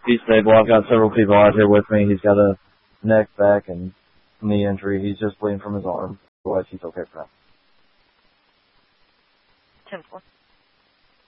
He's stable. I've got several people out here with me. He's got a neck, back, and knee injury. He's just bleeding from his arm. Otherwise, he's okay for now. 10-4.